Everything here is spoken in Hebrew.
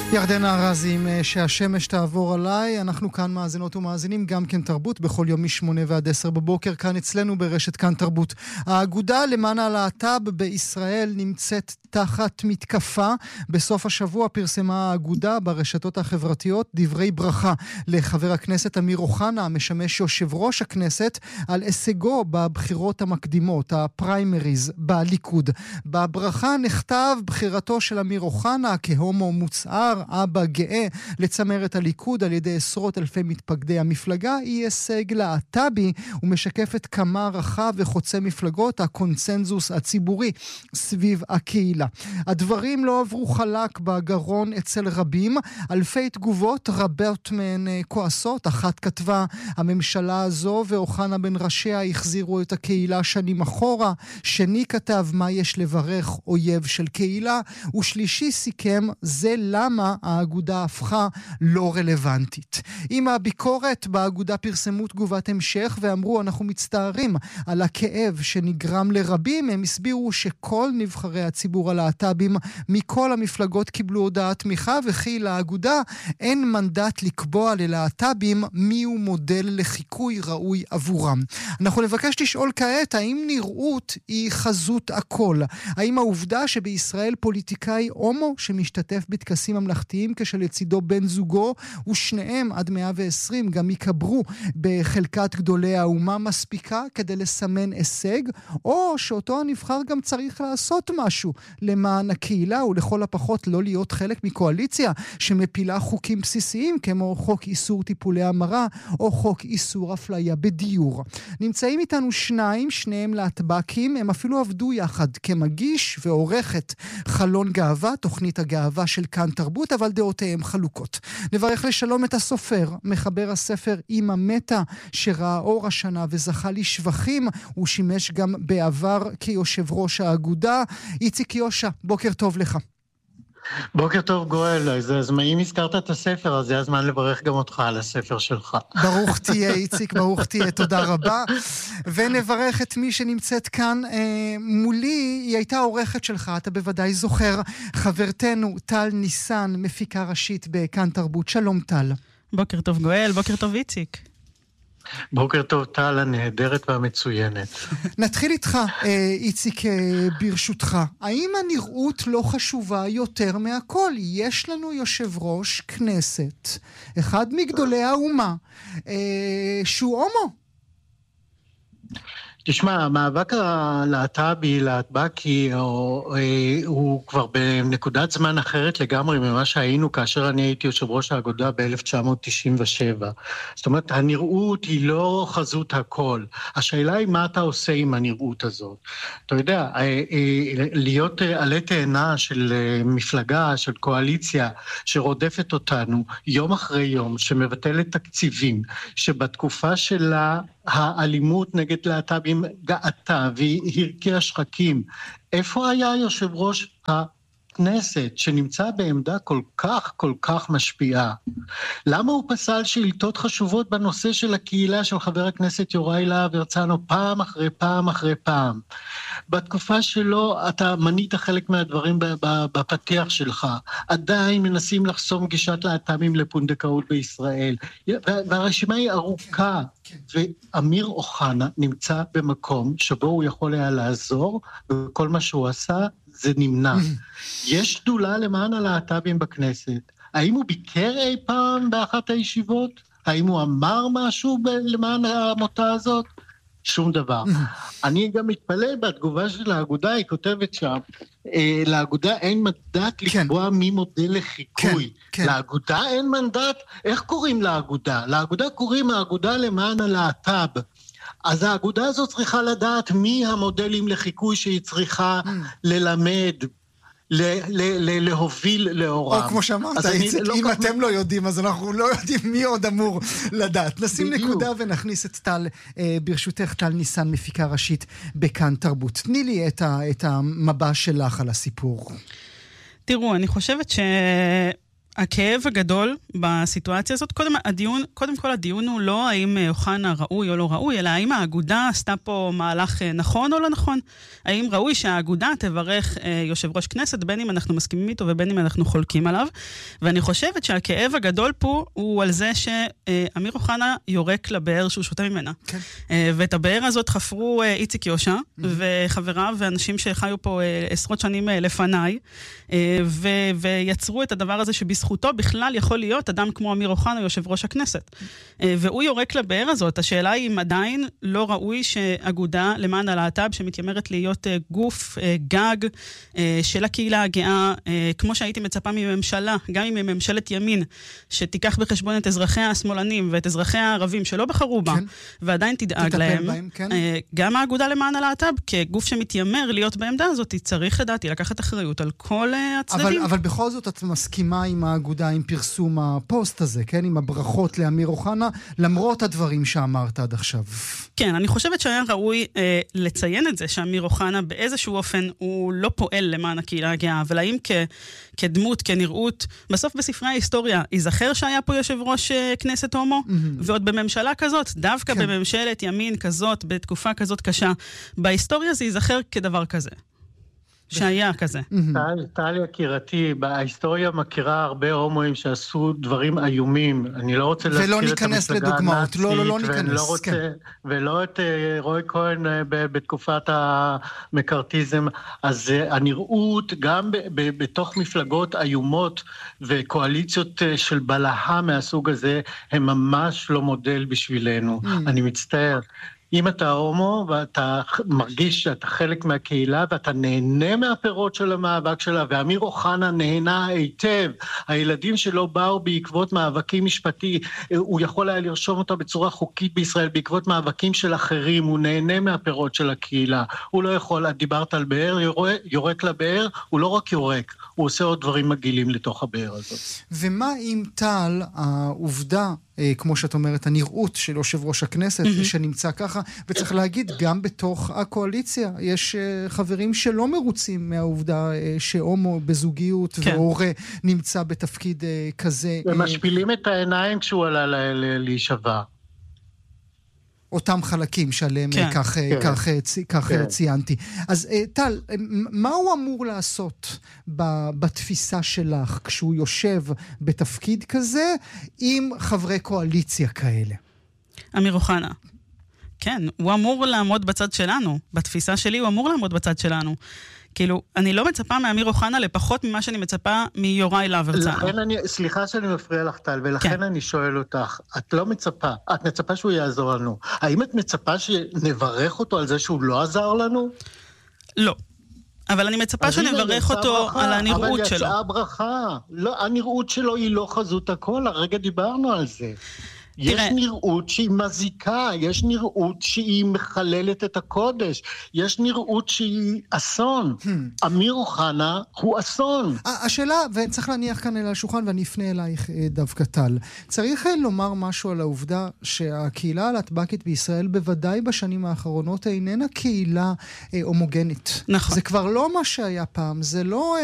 ירדנה ארזי עם שהשמש תעבור עליי. אנחנו כאן מאזינות ומאזינים גם כן תרבות בכל יום מ-8 ועד 10 בבוקר כאן אצלנו ברשת כאן תרבות. האגודה למען הלהט"ב בישראל נמצאת תחת מתקפה. בסוף השבוע פרסמה האגודה ברשתות החברתיות דברי ברכה לחבר הכנסת אמיר אוחנה, המשמש יושב ראש הכנסת, על הישגו בבחירות המקדימות, הפריימריז בליכוד. בברכה נכתב: בחירתו של אמיר אוחנה כהומו מוצהר, אבא גאה, לצמרת הליכוד על ידי עשרות אלפי מתפקדי המפלגה היא הישג להט"בי ומשקפת כמה רחב וחוצה מפלגות הקונצנזוס הציבורי סביב הקהילה. הדברים לא עברו חלק בגרון אצל רבים, אלפי תגובות, רבות מהן כועסות. אחת כתבה: הממשלה הזו ואוחנה בין ראשיה החזירו את הקהילה שנים אחורה. שני כתב: מה יש לברך אויב של קהילה. ושלישי סיכם: זה למה האגודה הפכה לא רלוונטית. עם הביקורת באגודה פרסמו תגובת המשך ואמרו: אנחנו מצטערים על הכאב שנגרם לרבים. הם הסבירו שכל נבחרי הציבור הלהט"בים מכל המפלגות קיבלו הודעת תמיכה, וכי לאגודה אין מנדט לקבוע ללהט"בים מיהו מודל לחיקוי ראוי עבורם. אנחנו נבקש לשאול כעת: האם נראות היא חזות הכל? האם העובדה שבישראל פוליטיקאי הומו שמשתתף בטקסים ממלכתיים כשלצידו בן זוגו ושניהם עד 120 גם יקברו בחלקת גדולי האומה מספיקה כדי לסמן הישג, או שאותו הנבחר גם צריך לעשות משהו למען הקהילה ולכל הפחות לא להיות חלק מקואליציה שמפילה חוקים בסיסיים כמו חוק איסור טיפולי המרה או חוק איסור אפליה בדיור. נמצאים איתנו שניהם להטב"קים, הם אפילו עבדו יחד כמגיש ועורכת חלון גאווה, תוכנית הגאווה של כאן תרבות, אבל דעותיהם חלוקות. נברך לשלום את הסופר, מחבר הספר אמא מתה, שראה אור השנה וזכה לשבחים, הוא שימש גם בעבר כיושב ראש האגודה. איציק יושע, בוקר טוב לך. בוקר טוב גואל, אז אם הזכרת את הספר, אז זה הזמן לברך גם אותך על הספר שלך. ברוך תהיה איציק, ברוך תהיה, תודה רבה. ונברך את מי שנמצאת כאן מולי, היא הייתה עורכת שלך, אתה בוודאי זוכר, חברתנו טל ניסן, מפיקה ראשית בכאן תרבות. שלום טל. בוקר טוב גואל, בוקר טוב איציק. בוקר טוב טל, הנהדרת והמצוינת. נתחיל איתך איציק ברשותך. האם הנראות לא חשובה יותר מהכל? יש לנו יושב ראש כנסת, אחד מגדולי האומה, שהוא הומו. תשמע, המאבק הלהט"בי, להטב"קי, הוא כבר בנקודת זמן אחרת לגמרי ממה שהיינו כאשר אני הייתי יושב ראש האגודה ב-1997. זאת אומרת, הנראות היא לא חזות הכל. השאלה היא מה אתה עושה עם הנראות הזאת. אתה יודע, להיות עלי תאנה של מפלגה, של קואליציה, שרודפת אותנו יום אחרי יום, שמבטלת תקציבים, שבתקופה שלה האלימות נגד להט"בים גאתה והיא הרקיעה שחקים. איפה היה יושב ראש הכנסת שנמצא בעמדה כל כך משפיעה? למה הוא פסל שאילתות חשובות בנושא של הקהילה של חבר הכנסת יוראי להב הרצנו פעם אחרי פעם אחרי פעם? בתקופה שלו, אתה מנית חלק מהדברים בפתיח שלך, עדיין מנסים לחסום גישת להט"בים לפונדקאות בישראל, והרשימה היא ארוכה, ואמיר אוחנה נמצא במקום שבו הוא יכול היה לעזור, וכל מה שהוא עשה זה נמנע. יש שדולה למען הלהט"בים בכנסת. האם הוא ביקר אי פעם באחת הישיבות? האם הוא אמר משהו למען העמותה הזאת? שום דבר. אני גם מתפלא בתגובה של האגודה, היא כותבת שם, לאגודה אין מנדט לקבוע מי מודל לחיקוי. לאגודה אין מנדט? איך קוראים לאגודה? לאגודה קוראים האגודה למען הלהט"ב. אז האגודה הזאת צריכה לדעת מי המודלים לחיקוי שהיא צריכה ללמד, להוביל לאורם. או כמו שאמרת, איציק, אם אתם לא יודעים, אז אנחנו לא יודעים מי עוד אמור לדעת. נשים נקודה ונכניס את טל, ברשותך, טל ניסן, מפיקה ראשית בכאן תרבות. תני לי את המבע שלך על הסיפור. תראו, אני חושבת הכאב הגדול בסיטואציה הזאת, קודם כל הדיון הוא לא האם אוחנה ראוי או לא ראוי, אלא האם האגודה עשתה פה מהלך נכון או לא נכון. האם ראוי שהאגודה תברך יושב ראש כנסת, בין אם אנחנו מסכימים איתו ובין אם אנחנו חולקים עליו. ואני חושבת שהכאב הגדול פה הוא על זה שאמיר אוחנה יורק לבאר שהוא שותה ממנה. כן. ואת הבאר הזאת חפרו איציק יושע וחבריו ואנשים שחיו פה עשרות שנים לפניי, ויצרו את הדבר הזה שבזכותו בכלל יכול להיות אדם כמו אמיר אוחנה, יושב ראש הכנסת. והוא יורק לבאר הזאת. השאלה היא אם עדיין לא ראוי שאגודה למען הלהט"ב, שמתיימרת להיות גוף גג של הקהילה הגאה, כמו שהייתי מצפה מממשלה, גם אם ממשלת ימין, שתיקח בחשבון את אזרחיה השמאלנים ואת אזרחיה הערבים שלא בחרו בה, ועדיין תדאג להם. גם האגודה למען הלהט"ב, כגוף שמתיימר להיות בעמדה הזאת, צריך לדעתי לקחת אחריות על כל הצדדים. אבל בכל זאת את מסכימה עם האגודה, עם פרסום הפוסט הזה, כן? עם הברכות לאמיר אוחנה, למרות הדברים שאמרת עד עכשיו. כן, אני חושבת שהיה ראוי לציין את זה, שאמיר אוחנה באיזשהו אופן הוא לא פועל למען הקהילה הגאה, אבל האם כדמות, כנראות, בסוף בספרי ההיסטוריה, ייזכר שהיה פה יושב ראש כנסת הומו, ועוד בממשלה כזאת, דווקא בממשלת ימין כזאת, בתקופה כזאת קשה, בהיסטוריה זה ייזכר כדבר כזה. שהיה כזה. טל יקירתי, בהיסטוריה מכירה הרבה הומואים שעשו דברים איומים. אני לא רוצה להזכיר את המפלגה הנאצית. לא ניכנס, כן. ולא את רועי כהן בתקופת המקארתיזם. אז הנראות, גם בתוך מפלגות איומות וקואליציות של בלהה מהסוג הזה, הם ממש לא מודל בשבילנו. אני מצטער. אם אתה הומו ואתה מרגיש שאתה חלק מהקהילה ואתה נהנה מהפירות של המאבק שלה, ואמיר אוחנה נהנה היטב, הילדים שלו באו בעקבות מאבקים משפטי, הוא יכול היה לרשום אותה בצורה חוקית בישראל בעקבות מאבקים של אחרים, הוא נהנה מהפירות של הקהילה, הוא לא יכול, דיברת על באר, יורק לבאר, הוא לא רק יורק, הוא עושה עוד דברים מגעילים לתוך הבאר הזאת. ומה אם טל, העובדה, כמו שאת אומרת, הנראות של יושב ראש הכנסת שנמצא ככה, וצריך להגיד, גם בתוך הקואליציה יש חברים שלא מרוצים מהעובדה שהומו בזוגיות והורה נמצא בתפקיד כזה. ומשפילים את העיניים כשהוא עלה להישבע. אותם חלקים שעליהם כך ציינתי. אז טל, מה הוא אמור לעשות בתפיסה שלך כשהוא יושב בתפקיד כזה עם חברי קואליציה כאלה? אמיר אוחנה. כן, הוא אמור לעמוד בצד שלנו. בתפיסה שלי הוא אמור לעמוד בצד שלנו. כאילו, אני לא מצפה מאמיר אוחנה לפחות ממה שאני מצפה מיוראי להב הרצנו. סליחה שאני מפריע לך טל, ולכן אני שואל אותך, את לא מצפה, את מצפה שהוא יעזור לנו. האם את מצפה שנברך אותו על זה שהוא לא עזר לנו? לא. אבל אני מצפה שנברך אותו על הנראות שלו. אבל יצאה ברכה. לא, הנראות שלו היא לא חזות הכל, הרגע דיברנו על זה. יש נראות שהיא מזיקה, יש נראות שהיא מחללת את הקודש, יש נראות שהיא אסון. אמיר אוחנה הוא אסון. השאלה, וצריך להניח כאן אל השולחן, ואני אפנה אלייך דווקא טל, צריך לומר משהו על העובדה שהקהילה הלהט"בית בישראל, בוודאי בשנים האחרונות, איננה קהילה הומוגנית. נכון. זה כבר לא מה שהיה פעם, זה לא